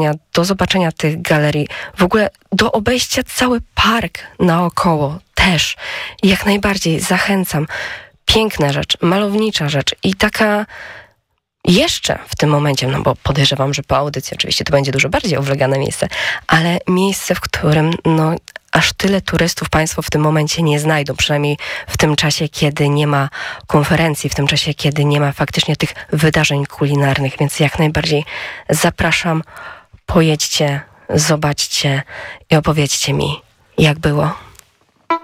do zobaczenia tych galerii, w ogóle do obejścia cały park naokoło też. Jak najbardziej zachęcam. Piękna rzecz, malownicza rzecz i taka jeszcze w tym momencie, no bo podejrzewam, że po audycji oczywiście to będzie dużo bardziej oblegane miejsce, ale miejsce, w którym aż tyle turystów państwo w tym momencie nie znajdą, przynajmniej w tym czasie, kiedy nie ma konferencji, w tym czasie, kiedy nie ma faktycznie tych wydarzeń kulinarnych, więc jak najbardziej zapraszam, pojedźcie, zobaczcie i opowiedzcie mi, jak było.